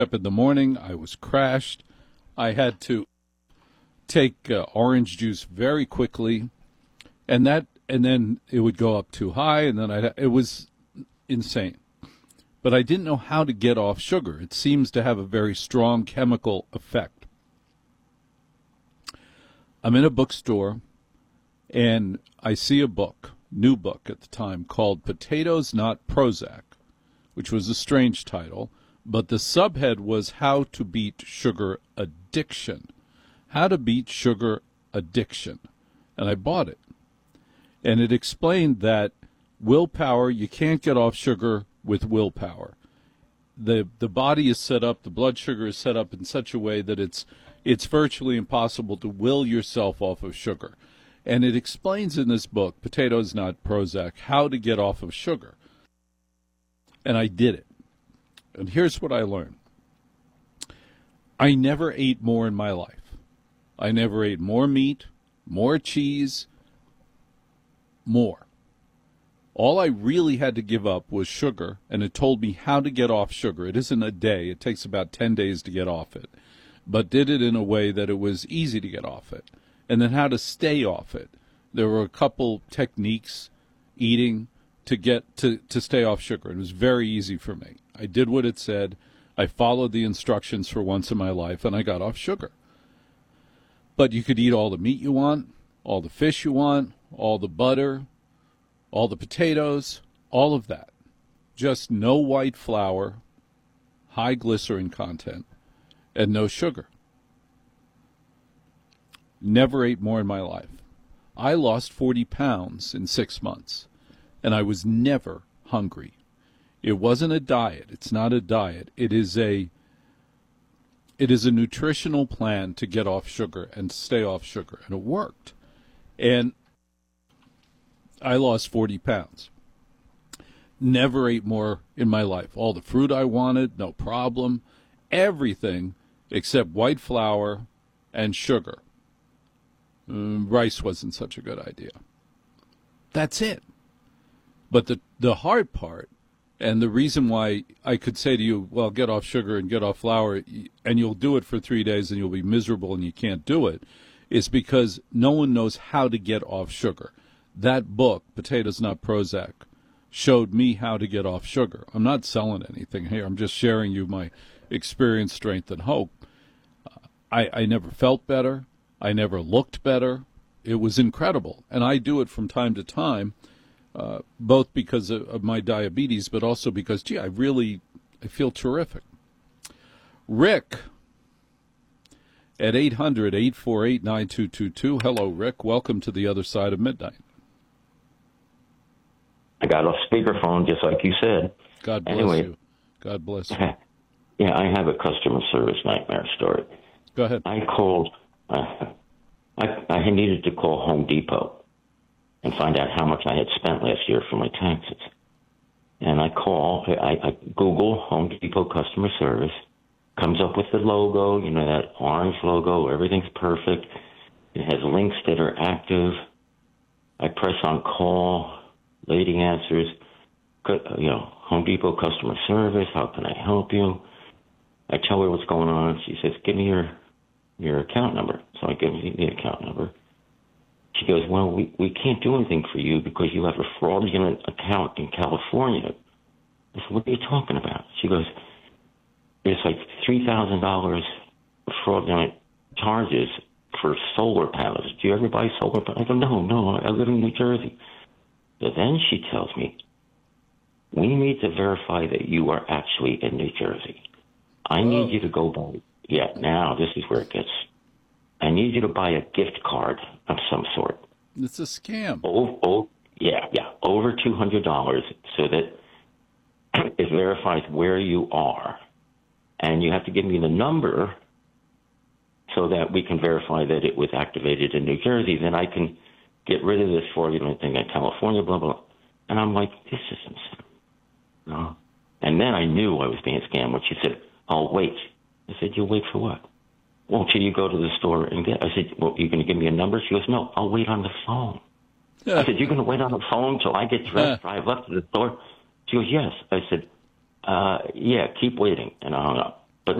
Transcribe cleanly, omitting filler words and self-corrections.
Up in the morning, I was crashed. I had to take orange juice very quickly, and then it would go up too high, and then it was insane. But I didn't know how to get off sugar. It seems to have a very strong chemical effect. I'm in a bookstore, and I see a book, new book at the time, called Potatoes Not Prozac, which was a strange title, but the subhead was How to Beat Sugar Addiction. How to Beat Sugar Addiction. And I bought it. And it explained that willpower, you can't get off sugar with willpower. The body is set up, the blood sugar is set up in such a way that it's virtually impossible to will yourself off of sugar. And it explains in this book, Potatoes Not Prozac, how to get off of sugar. And I did it. And here's what I learned. I never ate more in my life. I never ate more meat, more cheese, more. All I really had to give up was sugar, and it told me how to get off sugar. It isn't a day. It takes about 10 days to get off it, but did it in a way that it was easy to get off it. And then how to stay off it. There were a couple techniques, eating, to stay off sugar. It was very easy for me. I did what it said. I followed the instructions for once in my life, and I got off sugar. But you could eat all the meat you want, all the fish you want, all the butter, all the potatoes, all of that. Just no white flour, high glycerin content, and no sugar. Never ate more in my life. I lost 40 pounds in 6 months, and I was never hungry. It wasn't a diet. It's not a diet. It is a nutritional plan to get off sugar and stay off sugar, and it worked. And I lost 40 pounds. Never ate more in my life. All the fruit I wanted, no problem. Everything except white flour and sugar. Rice wasn't such a good idea. That's it. But the hard part, and the reason why I could say to you, well, get off sugar and get off flour, and you'll do it for 3 days and you'll be miserable and you can't do it, is because no one knows how to get off sugar. That book, Potatoes Not Prozac, showed me how to get off sugar. I'm not selling anything here. I'm just sharing you my experience, strength, and hope. I never felt better. I never looked better. It was incredible. And I do it from time to time, both because of my diabetes, but also because, I feel terrific. Rick at 800-848-9222. Hello, Rick. Welcome to the other side of midnight. I got off speakerphone just like you said. God bless you. God bless you. Yeah, I have a customer service nightmare story. Go ahead. I called, I needed to call Home Depot and find out how much I had spent last year for my taxes. And I Google Home Depot customer service, comes up with the logo, that orange logo, everything's perfect. It has links that are active. I press on call, lady answers, Home Depot customer service, how can I help you? I tell her what's going on. She says, give me your account number. So I give her the account number. She goes, well, we can't do anything for you because you have a fraudulent account in California. I said, what are you talking about? She goes, there's like $3,000 fraudulent charges for solar panels. Do you ever buy solar panels? I go, no, I live in New Jersey. So then she tells me, we need to verify that you are actually in New Jersey. I need you to go buy, now this is where it gets, I need you to buy a gift card of some sort. It's a scam. Over $200 so that it verifies where you are. And you have to give me the number so that we can verify that it was activated in New Jersey. Then I can get rid of this fraudulent thing in California, blah, blah. And I'm like, this is insane. No. And then I knew I was being scammed when she said, I'll wait. I said, you'll wait for what? Well, till you go to the store and get. I said, well, you're going to give me a number? She goes, no, I'll wait on the phone. I said, you're going to wait on the phone till I get dressed, drive up to the store? She goes, yes. I said, yeah, keep waiting. And I hung up.